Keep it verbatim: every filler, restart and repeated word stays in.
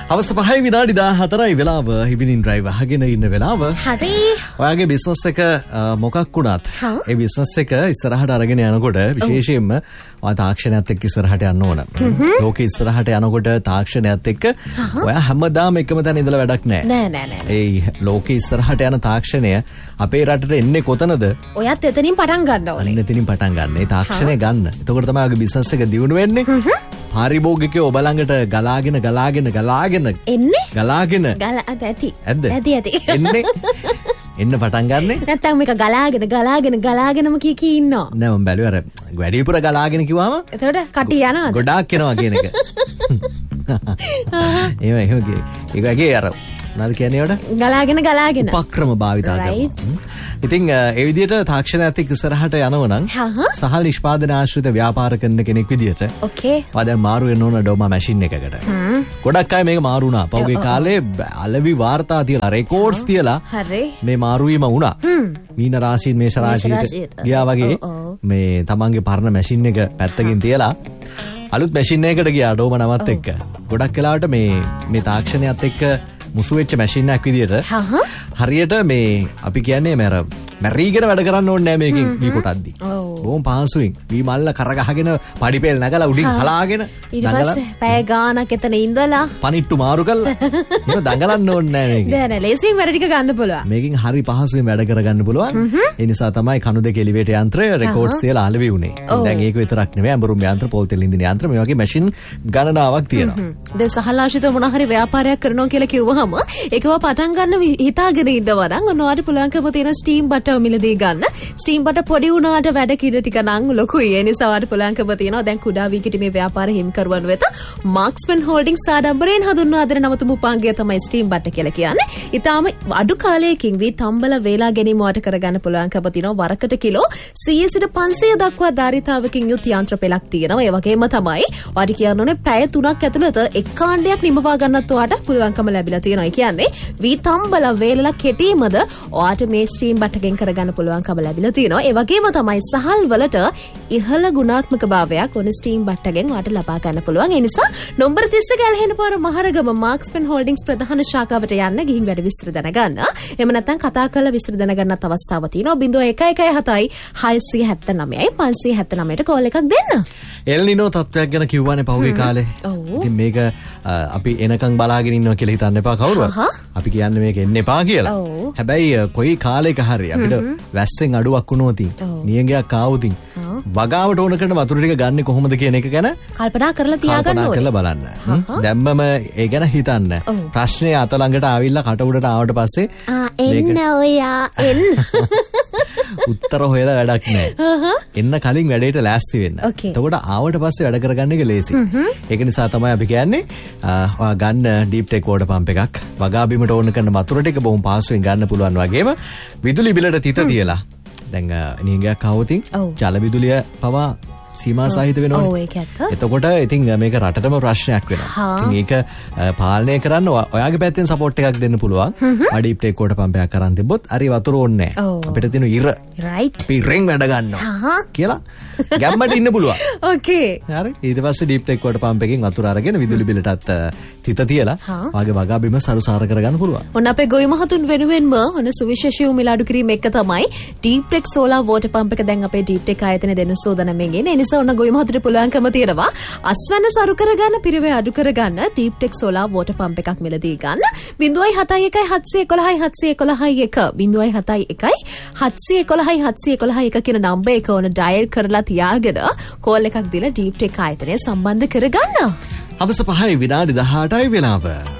අවස පහයි විනාඩි දාහතරයි වෙලාව හිබිනින් ඩ්‍රයිවර් අහගෙන ඉන්න වෙලාව. හරි. ඔයාගේ බිස්නස් එක මොකක් වුණත් ඒ බිස්නස් එක ඉස්සරහට අරගෙන යනකොට විශේෂයෙන්ම ඔයා තාක්ෂණයත් එක්ක ඉස්සරහට යන්න ඕන. ලෝකෙ ඉස්සරහට යනකොට තාක්ෂණයත් එක්ක ඔයා හැමදාම එකම තැන ඉඳලා වැඩක් නැහැ. නෑ නෑ නෑ. ඒ ලෝකෙ ඉස්සරහට යන තාක්ෂණය අපේ රටට එන්නේ කොතනද? ඔයත් එතනින් පටන් ගන්න ඕනේ. අන්න එතනින් පටන් ගන්න. ඒ තාක්ෂණය ගන්න. එතකොට තමයි ඔයාගේ බිස්නස් එක දියුණු වෙන්නේ. පාරිභෝගිකයෝ ඔබ ළඟට ගලාගෙන ගලාගෙන ගලාගෙන එන්නේ ගලාගෙන ගලා ඇති ඇද්ද ඇති ඇති එන්නේ එන්න පටන් ගන්නෙ නැත්තම් මේක ගලාගෙන ගලාගෙන ගලාගෙනම කී කී ඉන්නවා නෑ මම බැලුවා අර වැඩිපුර ගලාගෙන කිව්වම එතකොට කටි යනවාද ගොඩාක් එනවා කියන එක එහෙම එහෙම ඒක වගේ අර නේද කියන්නේ වඩ ගලාගෙන ගලාගෙන උපක්‍රම භාවිතා කරනවා ඉතින් ඒ විදිහට තාක්ෂණයත් එක්ක ඉස්සරහට යනවා නම් සහල් නිෂ්පාදන ආශ්‍රිත ව්‍යාපාර කරන කෙනෙක් විදිහට ඕකේ ඔයා දැන් මාරු වෙන්න ඕන ඩෝමා මැෂින් එකකට ගොඩක් අය මේක මාරු වුණා පහුගිය කාලේ අලවි වාර්තා තියලා රෙකෝඩ්ස් තියලා මේ මාරු වීම වුණා මීන රාශියෙන් මේෂ රාශියට ගියා වගේ මේ තමන්ගේ පරණ මැෂින් එක පැත්තකින් තියලා අලුත් මැෂින් එකකට ගියා ඩෝමා නමත් එක්ක ගොඩක් වෙලාවට මේ මේ තාක්ෂණයත් එක්ක මුසු වෙච්ච මැෂින් එකක් විදියට හරියට මේ අපි කියන්නේ මර මැරීගෙන වැඩ කරන්න ඕනේ නෑ මේකෙන් වී කොටද්දි. බොහොම පහසුවෙන් වී මල්ල කරගහගෙන පඩිපෙල් නැගලා උඩින් හලාගෙන ඊට පස්සේ පැය ගාණක් එතන ඉඳලා පනිට්ටු මාරු කරලා එහෙම දඟලන්න ඕනේ නෑ මේකෙන්. නෑ නෑ ලේසියෙන් වැඩ ටික ගන්න පුළුවන්. මේකෙන් හරි පහසුවෙන් වැඩ කරගන්න පුළුවන්. ඒ නිසා තමයි කණු දෙක එලිවේටර් යන්ත්‍රය රෙකෝඩ්ස් තියලා අලෙවි උනේ. දැන් ඒක විතරක් නෙවෙයි අඹරුම් යන්ත්‍ර පොල් තෙල් ඉන්දින යන්ත්‍ර මේ වගේ මැෂින් ගණනාවක් තියෙනවා. දැන් සහලාශිත මොන හරි ව්‍යාපාරයක් කරනවා කියලා කිව්වහම ඒකව පටන් ගන්න හිතාගෙන ඉඳවනම් ඔන්න ඔයාලට පුළුවන්කම තියෙන ස්ටීම් බටර් මිලදී ගන්න. ස්ටීම් බටර් පොඩි වුණාට වැඩ කිඩ ටික නම් ලොකුයි. ඒ නිසා ඔයාලට පුළුවන්කම තියෙනවා දැන් කුඩා වී කිටි මේ ව්‍යාපාර හිමිකරුවන් වෙත මාක්ස්මන් හෝල්ඩින්ග්ස් ආඩම්බරයෙන් හඳුන්වා දෙන නවතුම් උපාංගය තමයි ස්ටීම් බටර් කියලා කියන්නේ. ඊටාම අඩු කාලයකින් වී තම්බල වේලා ගැනීම වට කරගන්න පුළුවන්කම තියෙනවා. වරකට කිලෝ සීය සිට පන්සිය දක්වා ධාරිතාවකින් යුත් යන්ත්‍ර පෙළක් තියෙනවා. ඒ වගේම තමයි ඔයාලට කියන්න ඕනේ පැය තුනක් ඇතුළත එක් කාණ්ඩයක් නිමවා ගන්නත් ඔයාලට පුළුවන්කම ලැබිලා තියෙනවා. ඒ කියන්නේ වී තම්බල වේලලා කෙටීමද ඔයාලට මේ ස්ටීම් බටරෙන් කරගන්න පුළුවන්කම ලැබිලා තියෙනවා. ඒ වගේම තමයි සහල් වලට ඉහළ ගුණාත්මක භාවයක් ඔන ස්ටීම් බටරෙන් ඔයාලට ලබා ගන්න පුළුවන්. ඒ නිසා නම්බර තිස්ස ගැලහෙන පාර මහරගම මාක්ස්මන් හෝල්ඩින්ග්ස් ප්‍රධාන ශාඛාවට යන්න ගිහින් වැඩ විස්තර දැනගන්න. එහෙම නැත්නම් කතා කරලා විස්තර දැනගන්නත් අවස්ථාව තියෙනවා. ज़ीरो एक एक හතයි හයසිය හැත්තෑ නවයයි පන්සිය හැත්තෑ නවයට කෝල් එකක් දෙන්න. එල් නිනෝ තත්ත්වයක් ගැන කිව්වනේ පහුගිය කාලේ. ඉතින් මේක අපි එනකන් බලාගෙන ඉන්නවා කියලා හිතන්න එපා කවුරුවත්. අපි කියන්නේ මේක එන්න එපා කියලා. හැබැයි කොයි කාලයක හරි අපිට වැස්සෙන් අඩුවක් වුණොත් නියඟයක් ආවොත් වගාවට ඕන කරන වතුර ටික ගන්න කොහොමද කියන එක ගැන කල්පනා කරලා තියාගන්න ඕනේ. කල්පනා කරලා බලන්න. දැම්මම ඒ ගැන හිතන්න. ප්‍රශ්නේ අත ළඟට ආවිල්ලා කට උඩට ආවට පස්සේ එන්න ඔයා එන්න උත්තර හොයලා වැඩක් නැහැ. එන්න කලින් වැඩේට ලෑස්ති වෙන්න. එතකොට ආවට පස්සේ වැඩ කරගන්න එක ලේසි. ඒක නිසා තමයි අපි කියන්නේ ඔයා ගන්න ඩීප් ටෙක් වෝටර් පම්ප් එකක් වගා බිමට ඕන කරන වතුර ටික බොහොම පහසුවෙන් ගන්න පුළුවන් වගේම විදුලි බිලට තිත තියලා දැන් නියඟයක් ආවොත් ජල විදුලිය පවා සීමා සහිත වෙනවා. ඔව් ඒක ඇත්ත. එතකොට ඉතින් මේක රටටම ප්‍රශ්නයක් වෙනවා. ඉතින් ඒක පාලනය කරන්න ඔයාගේ පැත්තෙන් සපෝට් එකක් දෙන්න පුළුවන්. අඩීප් ටෙක් වෝටර් පම්ප් එකක් කරන් තිබ්බොත් හරි වතුර ඕනේ නැහැ. අපිට තියෙන ඉර රයිට්. අපි රෙන් වැඩ ගන්නවා කියලා ගැම්මට ඉන්න පුළුවන්. ඕකේ. හරි. ඊට පස්සේ ඩීප් ටෙක් වෝටර් පම්ප් එකෙන් වතුර අරගෙන විදුලි බිලටත් තිත තියලා වාගේ වගා බිම සරුසාර කරගන්න පුළුවන්. ඔන්න අපේ ගොවි මහතුන් වෙනුවෙන්ම ඔන්න සුවිශේෂී උමිලාඩු කිරීම එක තමයි deep tech solar water pump එක දැන් අපේ ඩීප් ටෙක් ආයතනයේ දෙන සෝදනමෙන් ගෙන. ඒ නිසා ඔන්න ගොවි මහතුන්ට පුළුවන්කම තියෙනවා අස්වැන්න සරු කරගන්න පිරිවේ අඩු කරගන්න deep tech solar water pump එකක් මිලදී ගන්න. ज़ीरो सात एक හත්සිය එකොළහයි හත්සිය එකොළහයි එක ज़ीरो सात एक හත්සිය එකොළහයි හත්සිය එකොළහයි එක කියන නම්බර් එක ඕන ඩයල් කරලා තියාගෙන කෝල් එකක් දීලා ඩීප් ටෙක් ආයතනය සම්බන්ධ කරගන්න. අවස පහයි විනාඩි දහඅටයි වෙලාව.